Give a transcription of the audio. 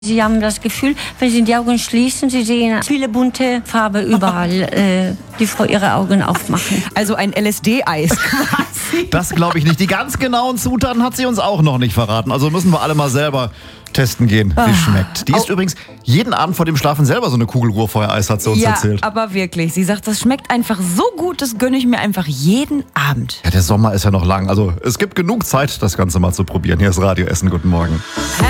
Sie haben das Gefühl, wenn Sie die Augen schließen, Sie sehen viele bunte Farbe überall, die vor Ihre Augen aufmachen. Also ein LSD-Eis quasi. Das glaube ich nicht. Die ganz genauen Zutaten hat sie uns auch noch nicht verraten. Also müssen wir alle mal selber testen gehen, wie es schmeckt. Die isst übrigens jeden Abend vor dem Schlafen selber so eine Kugel Ruhrfeuereis, hat sie uns erzählt. Ja, aber wirklich. Sie sagt, das schmeckt einfach so gut, das gönne ich mir einfach jeden Abend. Ja, der Sommer ist ja noch lang. Also es gibt genug Zeit, das Ganze mal zu probieren. Hier ist Radio Essen. Guten Morgen.